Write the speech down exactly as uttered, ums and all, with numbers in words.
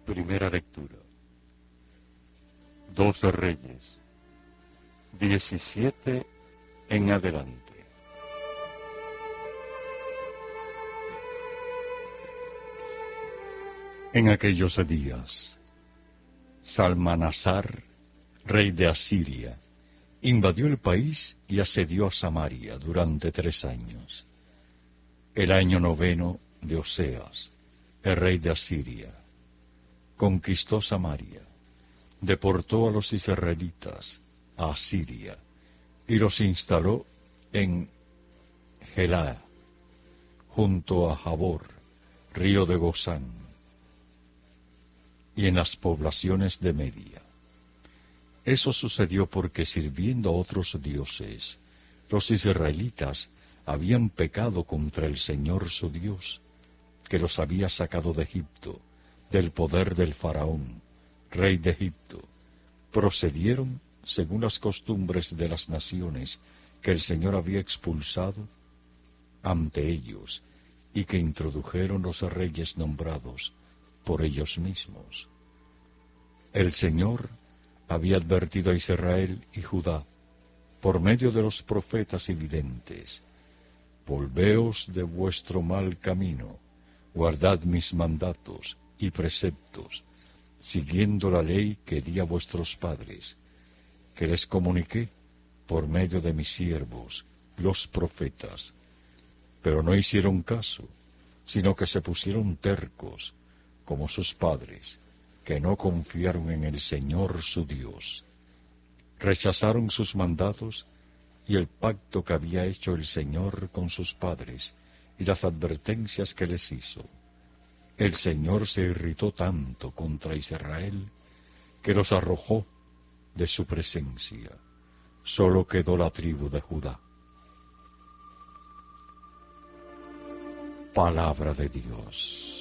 Primera lectura. Doce Reyes, diecisiete en adelante. En aquellos días, Salmanasar, rey de Asiria, invadió el país y asedió a Samaria durante tres años. El año noveno de Oseas, el rey de Asiria, conquistó Samaria, deportó a los israelitas a Asiria y los instaló en Gelá, junto a Jabor, río de Gozán, y en las poblaciones de Media. Eso sucedió porque, sirviendo a otros dioses, los israelitas habían pecado contra el Señor su Dios, que los había sacado de Egipto, del poder del faraón, rey de Egipto. Procedieron según las costumbres de las naciones que el Señor había expulsado ante ellos, y que introdujeron los reyes nombrados por ellos mismos. El Señor había advertido a Israel y Judá, por medio de los profetas y videntes: volveos de vuestro mal camino, guardad mis mandatos y preceptos, siguiendo la ley que di a vuestros padres, que les comuniqué por medio de mis siervos, los profetas. Pero no hicieron caso, sino que se pusieron tercos, como sus padres, que no confiaron en el Señor su Dios. Rechazaron sus mandatos y el pacto que había hecho el Señor con sus padres, y las advertencias que les hizo. El Señor se irritó tanto contra Israel, que los arrojó de su presencia. Solo quedó la tribu de Judá. Palabra de Dios.